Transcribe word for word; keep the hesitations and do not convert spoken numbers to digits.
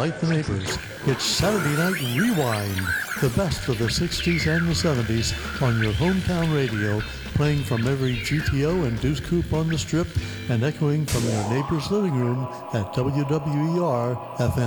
Fight the Neighbors. It's Saturday Night Rewind, the best of the sixties and the seventies on your hometown radio, playing from every G T O and Deuce Coupe on the Strip and echoing from your neighbor's living room at W W E R F M.